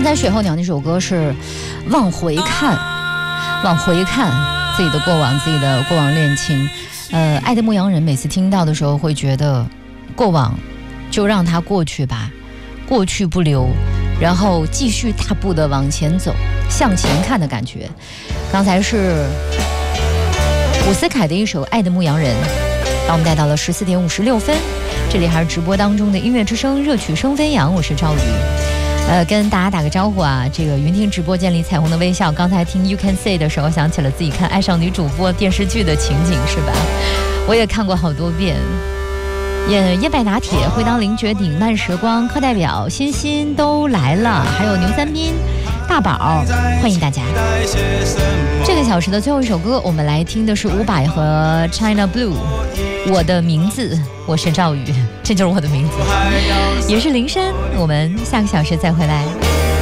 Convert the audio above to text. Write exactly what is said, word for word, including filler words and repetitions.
才水候鸟那首歌是往回看，往回看自己的过往，自己的过往恋情。呃，爱的牧羊人每次听到的时候会觉得，过往就让它过去吧，过去不留，然后继续大步的往前走，向前看的感觉。刚才是伍思凯的一首《爱的牧羊人》，把我们带到了十四点五十六分。这里还是直播当中的音乐之声，热曲声飞扬，我是赵宇。呃，跟大家打个招呼啊！这个云听直播间里彩虹的微笑，刚才听 You Can Say 的时候，想起了自己看《爱上女主播》电视剧的情景，是吧？我也看过好多遍。燕燕麦拿铁、会当凌绝顶、慢时光、课代表、欣欣都来了，还有牛三斌、大宝，欢迎大家。这个小时的最后一首歌，我们来听的是伍佰和 China Blue。我的名字，我是赵宇，这就是我的名字，也是林珊。我们下个小时再回来。